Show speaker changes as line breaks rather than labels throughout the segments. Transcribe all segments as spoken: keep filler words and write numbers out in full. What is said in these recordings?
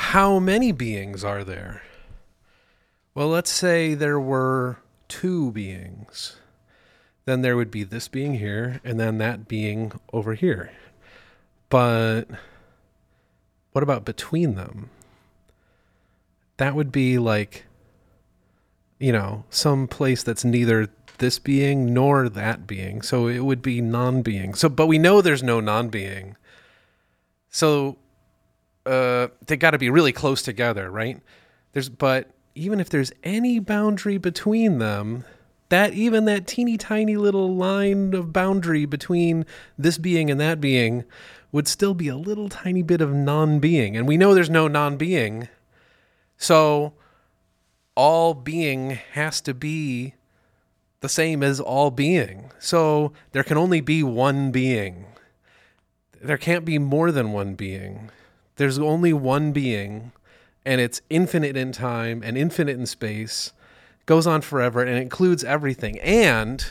how many beings are there? Well, let's say there were two beings. Then there would be this being here and then that being over here. But what about between them? That would be like, you know, some place that's neither this being nor that being. So it would be non-being. So, but we know there's no non-being. So uh, they got to be really close together, right? There's, but even if there's any boundary between them, that even that teeny tiny little line of boundary between this being and that being would still be a little tiny bit of non-being. And we know there's no non-being. So all being has to be the same as all being. So there can only be one being. There can't be more than one being. There's only one being, and it's infinite in time and infinite in space. It goes on forever, and it includes everything. And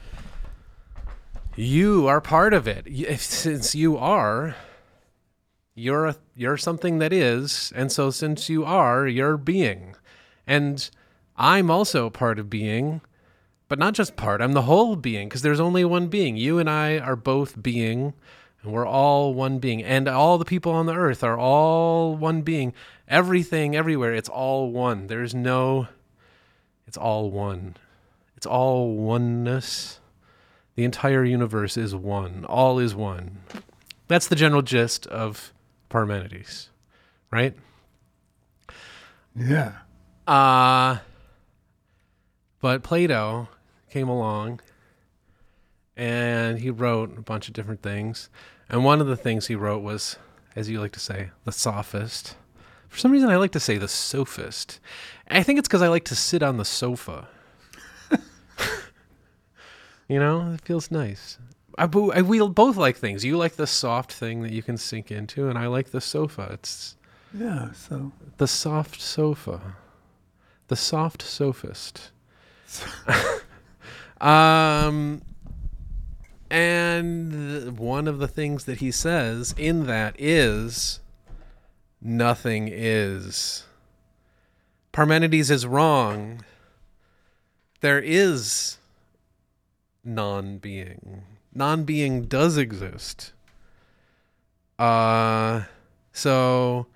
you are part of it. If, since you are, you're a, you're something that is, and so since you are, you're being. And I'm also part of being, but not just part. I'm the whole being, because there's only one being. You and I are both being, and we're all one being. And all the people on the earth are all one being. Everything, everywhere, it's all one. There's no, it's all one. It's all oneness. The entire universe is one. All is one. That's the general gist of Parmenides, right?
Yeah.
Uh, but Plato came along and he wrote a bunch of different things. And one of the things he wrote was, as you like to say, the sophist. For some reason, I like to say the sophist. I think it's because I like to sit on the sofa. You know, it feels nice. I, I, we both like things. You like the soft thing that you can sink into, and I like the sofa. It's
Yeah, so.
the soft sofa. The soft sophist. um, and one of the things that he says in that is, nothing is. Parmenides is wrong. There is non-being. Non-being does exist. Uh, so...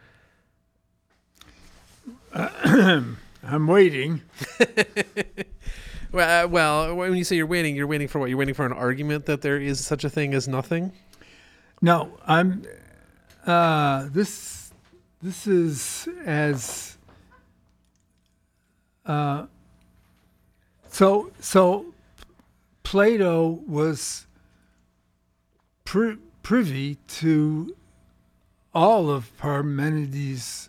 I'm waiting.
well, uh, well, when you say you're waiting, you're waiting for what? You're waiting for an argument that there is such a thing as nothing?
No, I'm. Uh, this this is as. Uh, so so, Plato was pri- privy to all of Parmenides'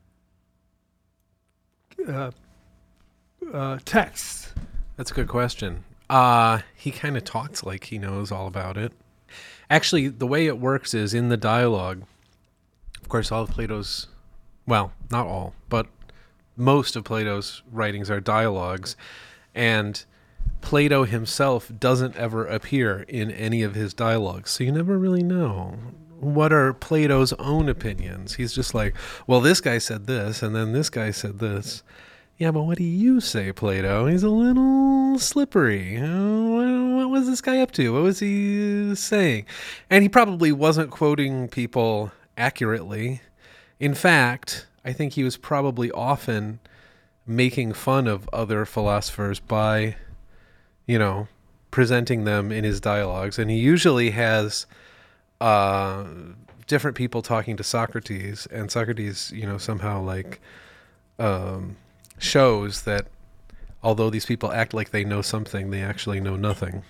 uh, uh, texts.
That's a good question. Uh, he kind of talks like he knows all about it. Actually, the way it works is in the dialogue, of course, all of Plato's, well, not all, but most of Plato's writings are dialogues, and Plato himself doesn't ever appear in any of his dialogues, so you never really know. What are Plato's own opinions? He's just like, well, this guy said this, and then this guy said this. Yeah, but what do you say, Plato? He's a little slippery. What was this guy up to? What was he saying? And he probably wasn't quoting people accurately. In fact, I think he was probably often making fun of other philosophers by, you know, presenting them in his dialogues. And he usually has uh, different people talking to Socrates, and Socrates, you know, somehow like... Um, shows that although these people act like they know something, they actually know nothing.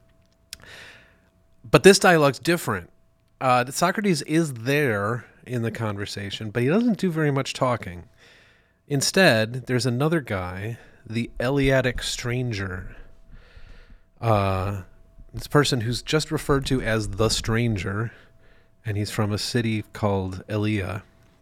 But this dialogue's different. Uh, Socrates is there in the conversation, but he doesn't do very much talking. Instead, there's another guy, the Eleatic stranger. Uh, this person who's just referred to as the stranger, and he's from a city called Elea.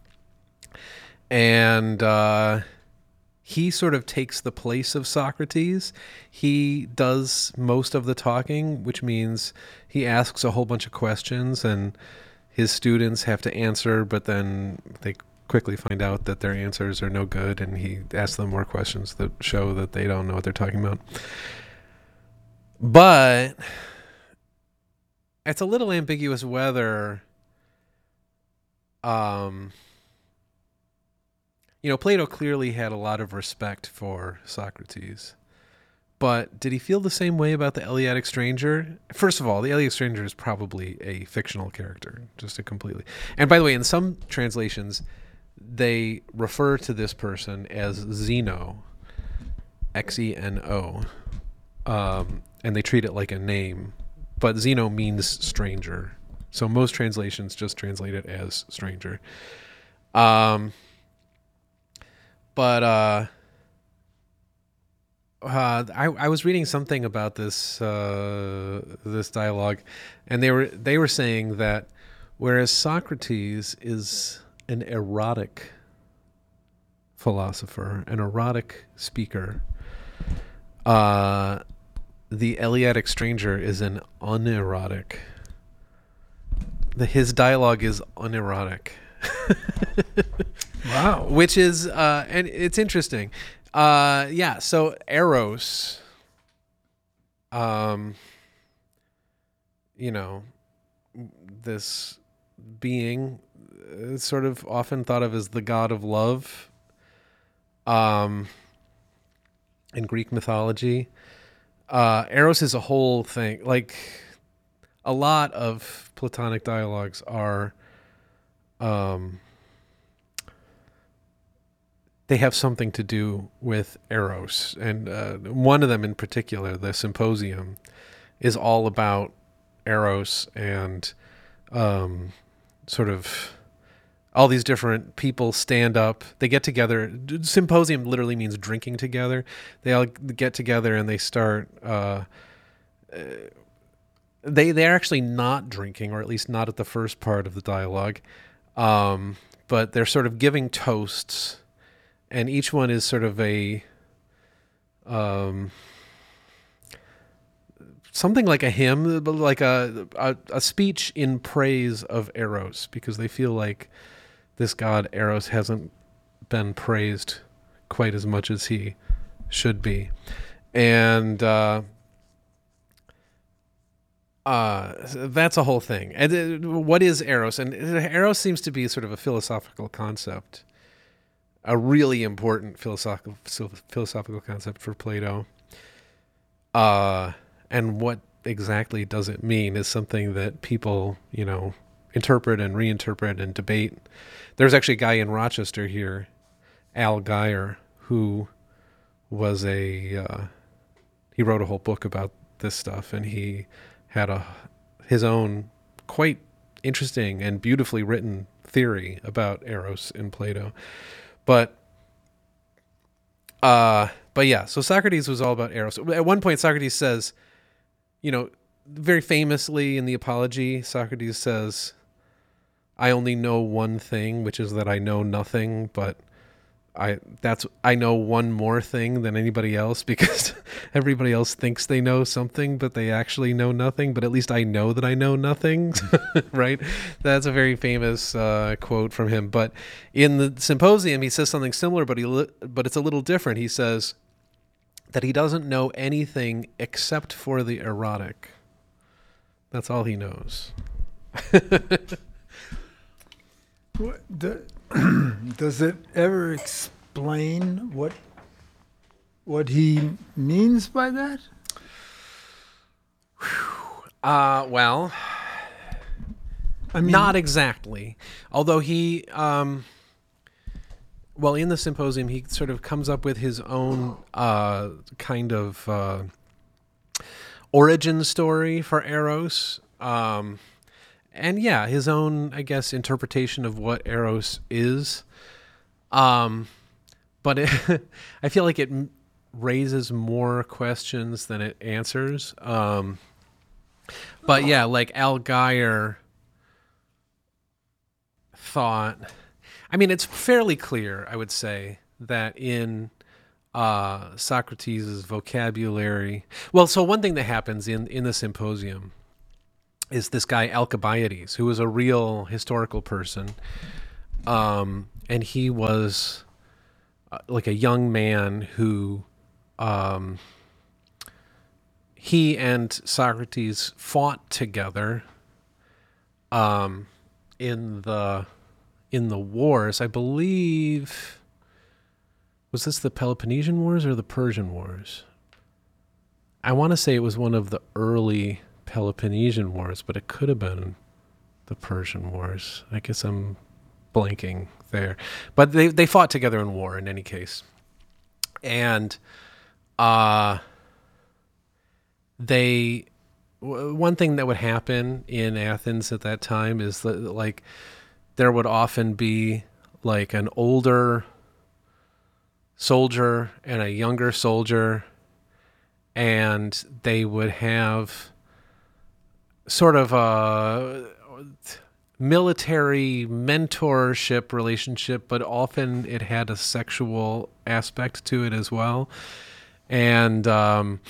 And uh, he sort of takes the place of Socrates. He does most of the talking, which means he asks a whole bunch of questions and his students have to answer, but then they quickly find out that their answers are no good, and he asks them more questions that show that they don't know what they're talking about. But it's a little ambiguous whether, um, you know, Plato clearly had a lot of respect for Socrates. But did he feel the same way about the Eleatic Stranger? First of all, the Eleatic Stranger is probably a fictional character, just a completely. And by the way, in some translations, they refer to this person as Zeno, X E N O, um, and they treat it like a name. But Zeno means stranger, so most translations just translate it as stranger. Um, but uh, uh, I, I was reading something about this uh, this dialogue, and they were they were saying that whereas Socrates is an erotic philosopher, an erotic speaker, uh, the Eleatic Stranger is an unerotic. The, his dialogue is unerotic.
Wow.
Which is, uh, and it's interesting. Uh, yeah, so Eros, um, you know, this being is sort of often thought of as the god of love, um, in Greek mythology. Uh, Eros is a whole thing. Like, a lot of Platonic dialogues are, um, they have something to do with Eros. And uh, one of them in particular, the Symposium, is all about Eros and um, sort of all these different people stand up. They get together. Symposium literally means drinking together. They all get together and they start... Uh, they, they're actually not drinking, or at least not at the first part of the dialogue. Um, but they're sort of giving toasts. And each one is sort of a, um, something like a hymn, like a, a a speech in praise of Eros, because they feel like this god Eros hasn't been praised quite as much as he should be. And uh, uh, that's a whole thing. And uh, what is Eros? And Eros seems to be sort of a philosophical concept. A really important philosophical philosophical concept for Plato. Uh, and what exactly does it mean is something that people, you know, interpret and reinterpret and debate. There's actually a guy in Rochester here, Al Geyer, who was a, uh, he wrote a whole book about this stuff, and he had a his own quite interesting and beautifully written theory about Eros in Plato. But, uh, but yeah, so Socrates was all about Eros. At one point, Socrates says, you know, very famously in the Apology, Socrates says, I only know one thing, which is that I know nothing, but I that's I know one more thing than anybody else, because everybody else thinks they know something, but they actually know nothing. But at least I know that I know nothing, right? That's a very famous uh, quote from him. But in the Symposium, he says something similar, but he li- but it's a little different. He says that he doesn't know anything except for the erotic. That's all he knows.
What, the, does it ever explain what what he means by that?
Uh, well,
I mean,
not exactly. Although he, um, well, in the Symposium, he sort of comes up with his own uh, kind of uh, origin story for Eros. Um, and yeah, his own, I guess, interpretation of what Eros is. Um, but it, I feel like it m- raises more questions than it answers. Um, but yeah, like Al Geyer thought, I mean, it's fairly clear, I would say, that in uh, Socrates' vocabulary, well, so one thing that happens in, in the Symposium is this guy Alcibiades, who was a real historical person, um, and he was uh, like a young man who, um, he and Socrates fought together, um, in the in the wars. I believe, was this the Peloponnesian Wars or the Persian Wars? I want to say it was one of the early Peloponnesian Wars, but it could have been the Persian Wars. I guess I'm blanking there. But they, they fought together in war in any case. And uh, they, w- one thing that would happen in Athens at that time is that, like, there would often be like an older soldier and a younger soldier, and they would have sort of a military mentorship relationship, but often it had a sexual aspect to it as well. And um,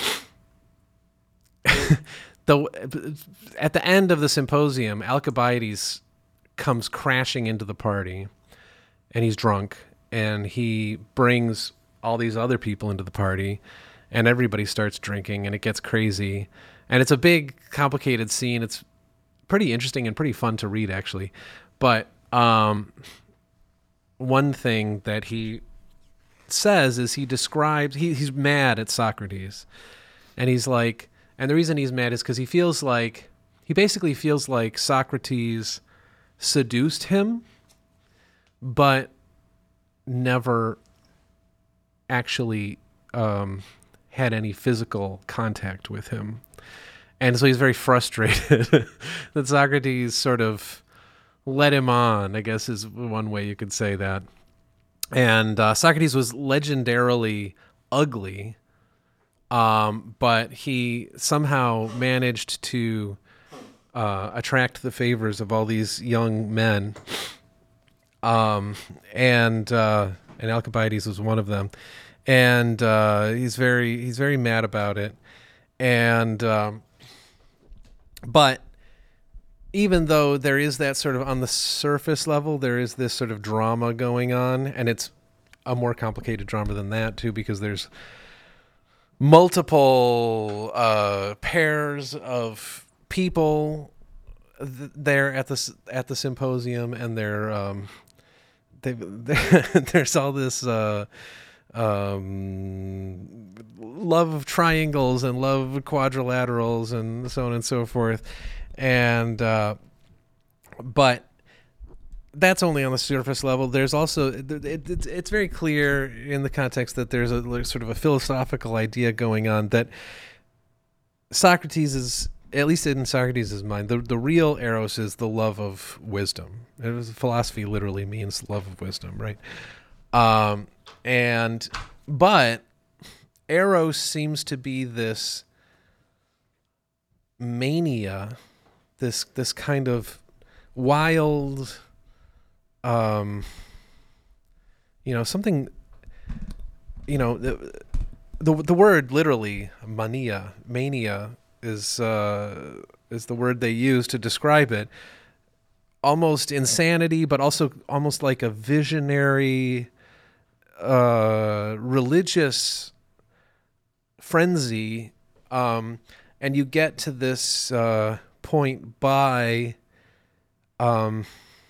the at the end of the symposium, Alcibiades comes crashing into the party, and he's drunk, and he brings all these other people into the party, and everybody starts drinking, and it gets crazy. And it's a big, complicated scene. It's pretty interesting and pretty fun to read, actually. But um, one thing that he says is he describes, he, he's mad at Socrates. And he's like, and the reason he's mad is because he feels like, he basically feels like Socrates seduced him, but never actually um, had any physical contact with him. And so he's very frustrated that Socrates sort of led him on, I guess is one way you could say that. And uh, Socrates was legendarily ugly, um, but he somehow managed to uh, attract the favors of all these young men. Um, and uh, and Alcibiades was one of them. And uh, he's very he's very mad about it. And um, but even though there is that sort of on the surface level, there is this sort of drama going on, and it's a more complicated drama than that too, because there's multiple uh, pairs of people th- there at the at the symposium, and they're um, they there's all this uh, um, love of triangles and love of quadrilaterals and so on and so forth. And, uh, but that's only on the surface level. There's also, it, it, it's very clear in the context that there's a like, sort of a philosophical idea going on that Socrates is, at least in Socrates' mind, the, the real eros is the love of wisdom. It was, philosophy literally means love of wisdom, right? Um, and, but eros seems to be this mania, this this kind of wild, um, you know, something, you know, the the, the word literally mania, mania is uh, is the word they use to describe it. Almost insanity, but also almost like a visionary, uh, religious frenzy, um, and you get to this uh, point by, um,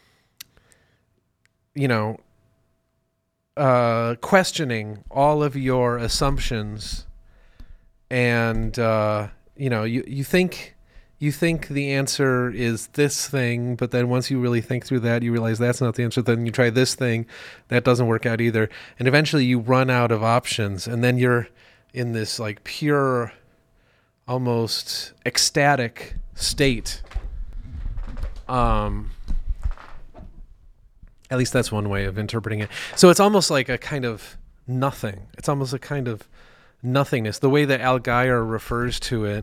you know, uh, questioning all of your assumptions, and uh, you know, you you think you think the answer is this thing, but then once you really think through that, you realize that's not the answer. Then you try this thing, that doesn't work out either, and eventually you run out of options, and then you're in this like pure, almost ecstatic state. Um, at least that's one way of interpreting it. So it's almost like a kind of nothing. It's almost a kind of nothingness. The way that Algier refers to it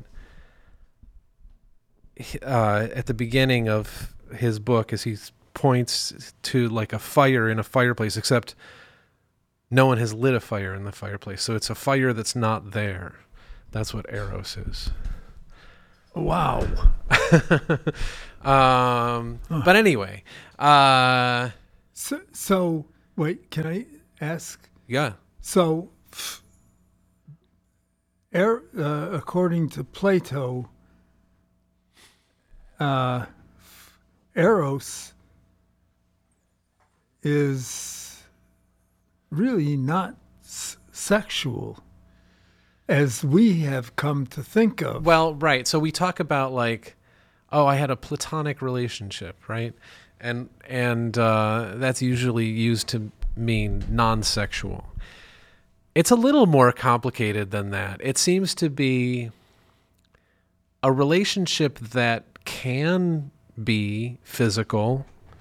uh, at the beginning of his book is he points to like a fire in a fireplace, except no one has lit a fire in the fireplace. So it's a fire that's not there. That's what eros is.
Wow.
um, huh. But anyway. Uh,
so, so Wait, can I ask?
Yeah.
So, er, uh, according to Plato, uh, Eros is really not s- sexual as we have come to think of.
Well, right. So we talk about like, oh, I had a platonic relationship, right? And and uh, that's usually used to mean non-sexual. It's a little more complicated than that. It seems to be a relationship that can be physical,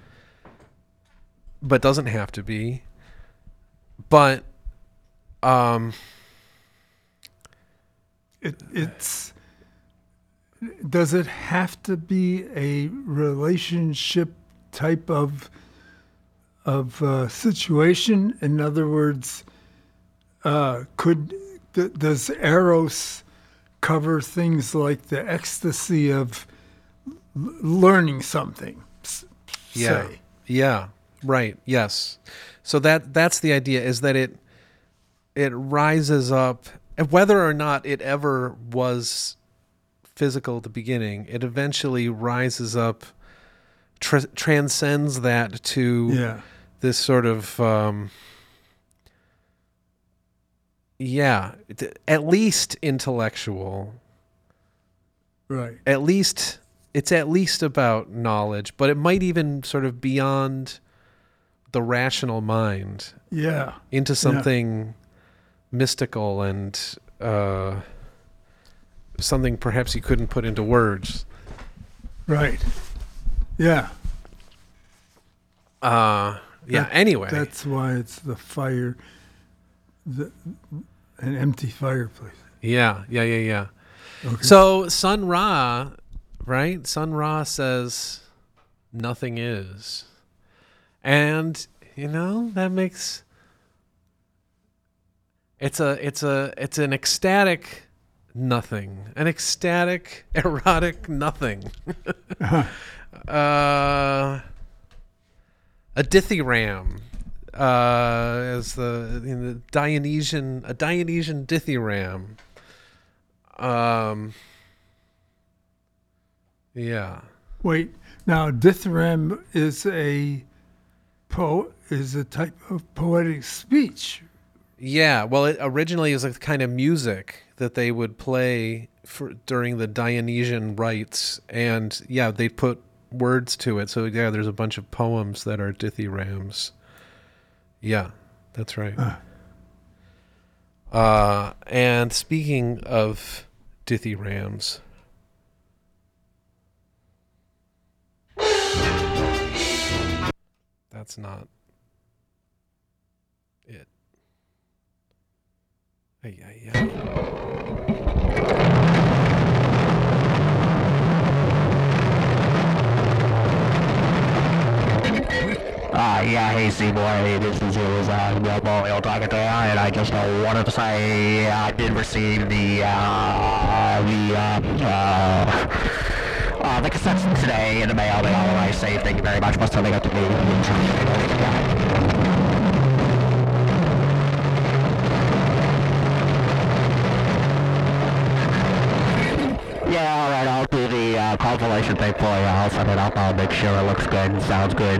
but doesn't have to be. But um,
It, it's does it have to be a relationship type of of uh, situation? In other words, uh, could th- does Eros cover things like the ecstasy of l- learning something? s-
yeah,
Say.
yeah, right, yes. So that that's the idea, is that it it rises up, whether or not it ever was physical at the beginning, it eventually rises up, tra- transcends that to
Yeah.
this sort of um, yeah, t- at least intellectual,
Right.
at least it's at least about knowledge, but it might even sort of beyond the rational mind
Yeah.
into something mystical and uh, something perhaps you couldn't put into words.
Right. Yeah.
Uh, yeah.
That-
Anyway,
That's why it's the fire, the an empty fireplace.
yeah, yeah, yeah, yeah.
Okay.
So Sun Ra, right? Sun Ra says nothing is, and you know that makes it's a it's a it's an ecstatic nothing, an ecstatic erotic nothing. uh, a dithyramb, uh, as the in the Dionysian a Dionysian dithyramb. Um. Yeah.
Wait. Now, dithyramb is a po is a type of poetic speech.
Yeah. Well, it originally was a kind of music that they would play for during the Dionysian rites, and yeah, they put words to it. So yeah, there's a bunch of poems that are dithyrambs. Yeah, that's right.
Uh.
Uh, and speaking of dithyrambs, that's not it. Ay, ay, ay.
Uh, yeah, hey Seymour, this is yours, uh, Will Boyle talking to you, and I just uh, wanted to say uh, I did receive the, uh, the, um, uh, uh, the cassettes today in the mail. They all arrived safe. Thank you very much for sending up to me. Yeah, alright, I'll do the uh, compilation thing for you. I'll set it up. I'll make sure it looks good and sounds good.